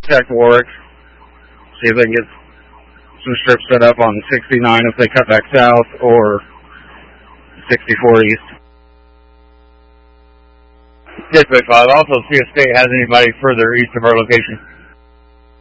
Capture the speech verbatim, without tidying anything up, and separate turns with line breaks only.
contact Warwick. See if they can get some strips set up on sixty-nine if they cut back south, or sixty-four east. Dispatch five, also see if state has anybody further east of our location.